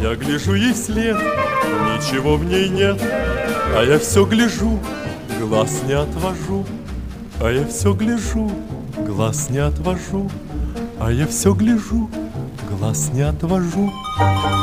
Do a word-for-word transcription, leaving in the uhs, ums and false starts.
Я гляжу ей вслед, ничего в ней нет, а я все гляжу, глаз не отвожу. А я все гляжу, глаз не отвожу. А я все гляжу, глаз не отвожу.